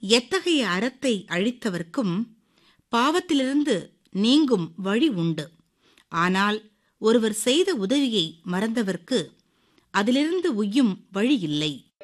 எத்தகைய அறத்தை அழித்தவர்க்கும் பாவத்திலிருந்து நீங்கும் வழி உண்டு. ஆனால் ஒருவர் செய்த உதவியை மறந்தவர்க்கு அதிலிருந்து உய்யும் வழி இல்லை.